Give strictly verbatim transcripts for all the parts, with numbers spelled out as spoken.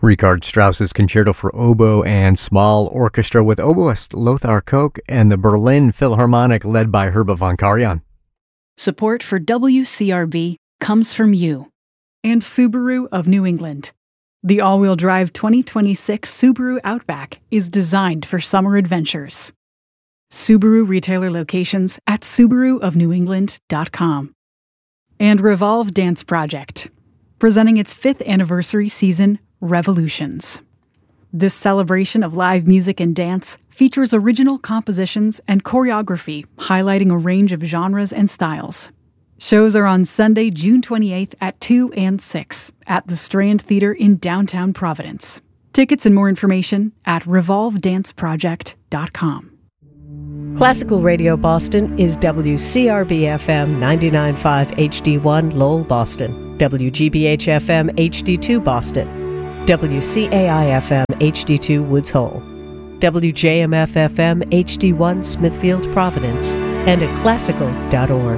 Richard Strauss's Concerto for Oboe and Small Orchestra with oboist Lothar Koch and the Berlin Philharmonic led by Herbert von Karajan. Support for W C R B comes from you and Subaru of New England. The all-wheel drive twenty twenty-six Subaru Outback is designed for summer adventures. Subaru retailer locations at subaru of new england dot com. And Revolve Dance Project, presenting its fifth anniversary season, Revolutions. This celebration of live music and dance features original compositions and choreography highlighting a range of genres and styles. Shows are on Sunday, June twenty-eighth at two and six at the Strand Theater in downtown Providence. Tickets and more information at revolve dance project dot com. Classical Radio Boston is W C R B F M ninety-nine point five H D one Lowell, Boston, W G B H F M H D two Boston, W C A I F M H D two Woods Hole, W J M F F M H D one Smithfield, Providence, and at classical dot org.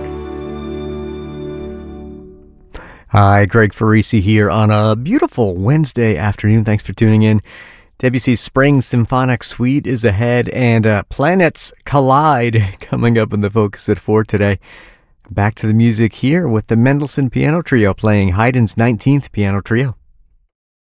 Hi, Greg Farisi here on a beautiful Wednesday afternoon. Thanks for tuning in. Debussy's Spring Symphonic Suite is ahead, and uh, Planets Collide coming up in the focus at four today. Back to the music here with the Mendelssohn Piano Trio playing Haydn's nineteenth Piano Trio.